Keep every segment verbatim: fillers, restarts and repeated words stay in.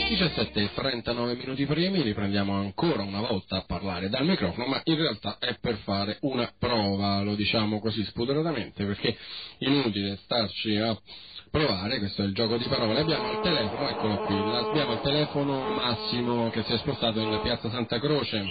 diciassette e trentanove minuti primi, riprendiamo ancora una volta a parlare dal microfono, ma in realtà è per fare una prova, lo diciamo così spudoratamente, perché inutile starci a provare, questo è il gioco di parole. Abbiamo al telefono, eccolo qui, abbiamo al telefono Massimo che si è spostato in piazza Santa Croce.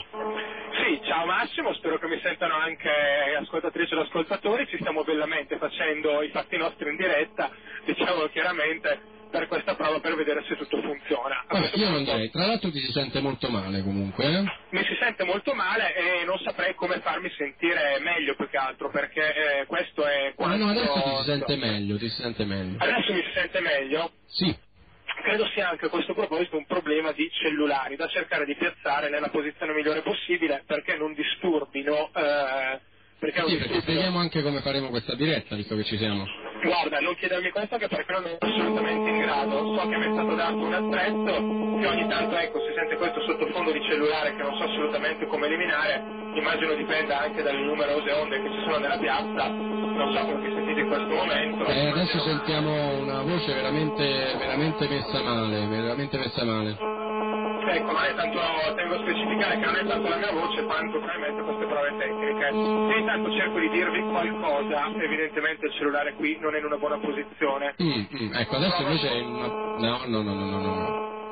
Sì, ciao Massimo, spero che mi sentano anche ascoltatrici ed ascoltatori, ci stiamo bellamente facendo i fatti nostri in diretta, diciamo chiaramente, per questa prova, per vedere se tutto funziona. Vabbè, io non direi, tra l'altro ti si sente molto male comunque, eh? Mi si sente molto male e non saprei come farmi sentire meglio, più che altro, perché eh, questo è quanto... Ah no, adesso ti si sente so. meglio, ti si sente meglio. Adesso mi si sente meglio? Sì. Credo sia anche a questo proposito un problema di cellulari, da cercare di piazzare nella posizione migliore possibile, perché non disturbino... Eh, perché sì, non perché disturbino... spieghiamo anche come faremo questa diretta, visto che ci siamo. Guarda, non chiedermi questo anche perché non sono assolutamente in grado. So che mi è stato dato un attrezzo che ogni tanto, ecco, si sente questo sottofondo di cellulare che non so assolutamente come eliminare. Immagino dipenda anche dalle numerose onde che ci sono nella piazza. Non so come vi sentite in questo momento. Eh, adesso sentiamo una voce veramente, veramente messa male, veramente messa male. Ecco, non è tanto, tengo a specificare che non è tanto la mia voce quanto probabilmente queste prove tecniche. E intanto cerco di dirvi qualcosa, evidentemente il cellulare qui non è in una buona posizione. Mm, mm, ecco, adesso invece è in una... No, no, no, no, no, no.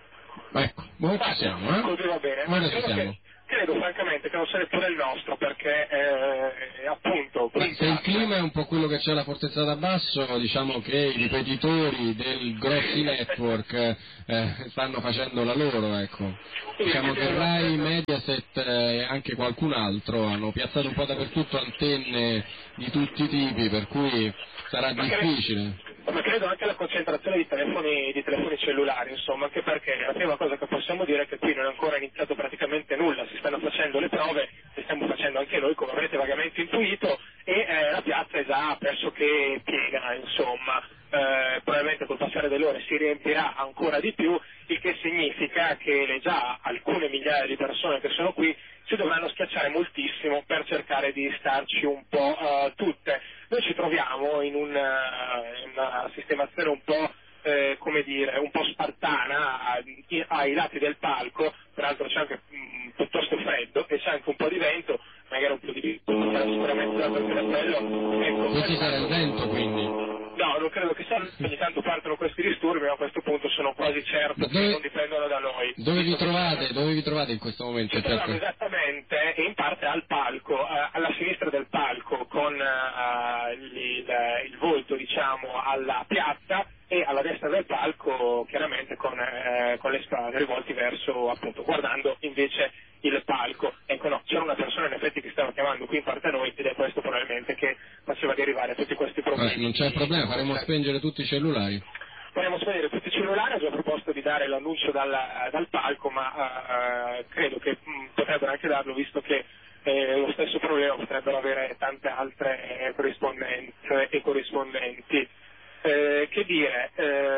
Ecco, ora ci siamo, eh? Così va bene. Ora ci siamo. Che... Credo francamente che non sia neppure il nostro, perché eh, appunto... Ma se il clima è un po' quello che c'è alla Fortezza da Basso, diciamo che i ripetitori del grossi network eh, stanno facendo la loro, ecco. Diciamo che Rai, Mediaset e anche qualcun altro hanno piazzato un po' dappertutto antenne di tutti i tipi, per cui sarà difficile. Ma credo anche alla concentrazione di telefoni, di telefoni cellulari, insomma, anche perché la prima cosa che possiamo dire è che qui non è ancora iniziato praticamente nulla, si stanno facendo le prove, le stiamo facendo anche noi, come avrete vagamente intuito, e eh, la piazza è già pressoché piena, insomma, eh, probabilmente col passare delle ore si riempirà ancora di più, il che significa che le già alcune migliaia di persone che sono qui si dovranno schiacciare moltissimo per cercare di starci un po' uh, tutte. Noi ci troviamo in una, in una sistemazione un po', eh, come dire, un po' spartana ai, ai lati del palco, peraltro c'è anche mh, piuttosto freddo e c'è anche un po' di vento, magari un po' di vento, sarà sicuramente da quel cappello. Ecco, non ci sarà il vento quindi? No, non credo che sia, ogni tanto partono questi disturbi, ma a questo punto sono quasi certo dove, che non dipendono da noi. Dove vi trovate? Dove vi trovate in questo momento? Ci troviamo esattamente in parte al palco, uh, alla sinistra del palco, con uh, il, il volto, diciamo, alla piazza, e alla destra del palco chiaramente con, eh, con le spalle rivolti verso, appunto, guardando invece il palco. Ecco, no, c'era una persona in effetti che stava chiamando qui in parte a noi, ed è questo probabilmente che faceva derivare tutti questi problemi. Eh, non c'è problema, faremo spengere tutti i cellulari. Faremo spengere tutti i cellulari, ho già proposto di dare l'annuncio dal, dal palco, ma uh, credo che mh, potrebbero anche darlo, visto che eh, lo stesso problema potrebbero avere tante altre corrispondenze e corrispondenti. Eh, che dire,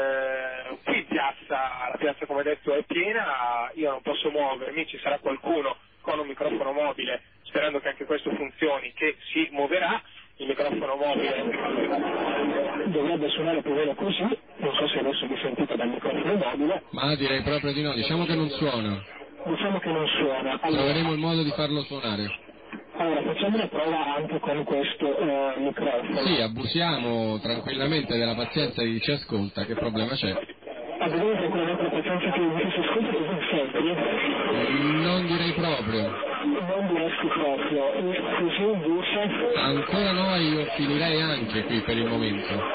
eh, qui piazza, la piazza come detto è piena, io non posso muovermi, ci sarà qualcuno con un microfono mobile, sperando che anche questo funzioni, che si muoverà. Il microfono mobile dovrebbe suonare più o meno così, non so se adesso mi sentite dal microfono mobile. Ma direi proprio di no, diciamo che non suona. Diciamo che non suona. Allora, troveremo il modo di farlo suonare. Allora, facciamo una prova anche con questo eh, microfono. Sì, abusiamo tranquillamente della pazienza di chi ci ascolta, che problema c'è? Abusiamo tranquillamente della pazienza di chi ci ascolta, che non senti? Non direi proprio. Non diresti proprio, e così invece... Ancora no, io finirei anche qui per il momento.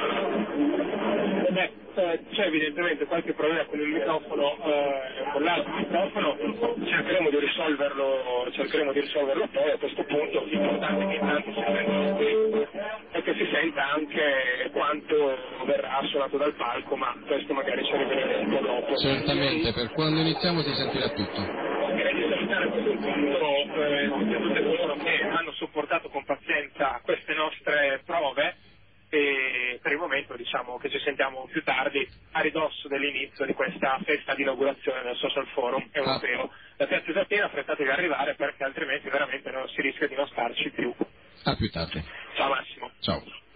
Beh, eh, c'è evidentemente qualche problema con il microfono, eh, con l'altro microfono, cercheremo di risolverlo, cercheremo di risolverlo poi. A questo punto l'importante che intanto si senta qui e che si senta anche quanto verrà suonato dal palco, ma questo magari ci arriveremo un po' dopo. Certamente, per quando iniziamo si sentirà tutto. Direi di salutare a questo punto eh, tutte coloro che hanno sopportato con pazienza queste nostre prove, e per il momento diciamo che ci sentiamo più tardi, a ridosso dell'inizio di questa festa di inaugurazione del Social Forum europeo. Ah. La piazza è già piena, affrettatevi ad arrivare, perché altrimenti veramente non si rischia di non starci più. A più tardi. Ciao Massimo. Ciao.